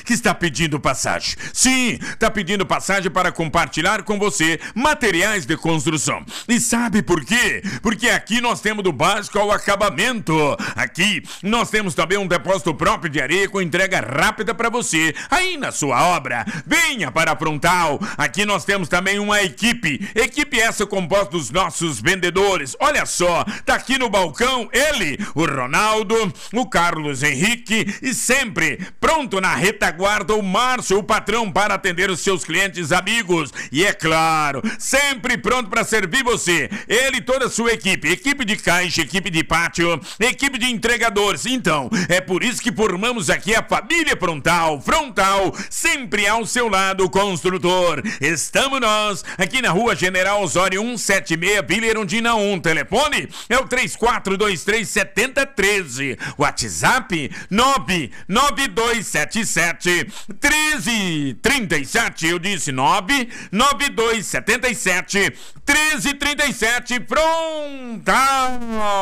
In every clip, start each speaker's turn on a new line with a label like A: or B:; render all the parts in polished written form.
A: que está pedindo passagem. Sim, está pedindo passagem para compartilhar com você materiais de construção. E sabe por quê? Porque aqui nós temos do básico ao acabamento. Aqui nós temos também um depósito próprio de areia com entrega rápida para você aí na sua obra. Venha para a Frontal. Aqui nós temos também uma equipe essa composta dos nossos vendedores. Olha só, tá aqui no balcão ele, o Ronaldo, o Carlos Henrique e sempre pronto na retaguarda o Márcio, o patrão, para atender os seus clientes amigos. E é claro, sempre pronto para servir você. Ele e toda a sua equipe de caixa, equipe de pátio, equipe de entregadores. Então, é por isso que formamos aqui a família Frontal. Frontal, sempre ao seu lado, construtor. Estamos nós aqui na Rua General Osório 176, Vila Erundina 1. Telefone é o 34237013. WhatsApp 992771337. Eu disse 992771337. Frontal.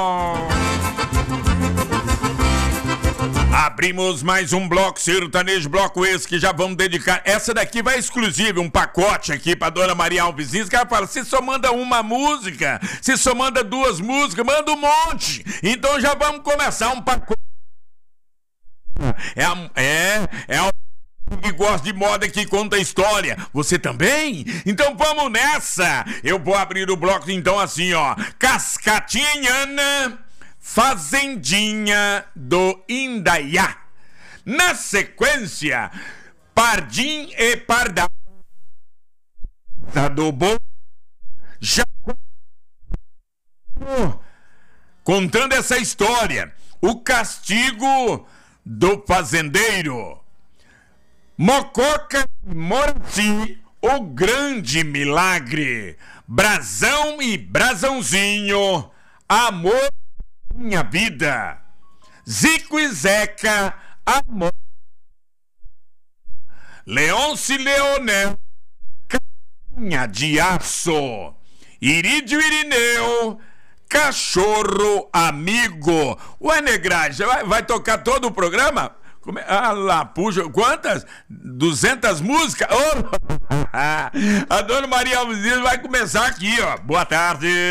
A: Abrimos mais um bloco sertanejo, bloco esse que já vamos dedicar. Essa daqui vai exclusiva, um pacote aqui pra dona Maria Alves. Que ela fala, você só manda uma música, você só manda duas músicas, manda um monte. Então já vamos começar um pacote. É o que gosta de moda, que conta história. Você também? Então vamos nessa. Eu vou abrir o bloco então assim, ó. Cascatinha, Fazendinha do Indaiá. Na sequência, Pardim e Pardal do Bom. Já contando essa história, o castigo do fazendeiro. Mococa e Moraci, o grande milagre. Brasão e Brasãozinho, amor minha vida. Zico e Zeca, amor. Leôncio e Leonel, carinha de aço. Irídio e Irineu, cachorro amigo. Ué, negragem, vai tocar todo o programa? Ah lá, puxa, quantas? 200 músicas? Oh, a dona Maria Alves vai começar aqui, ó. Boa tarde.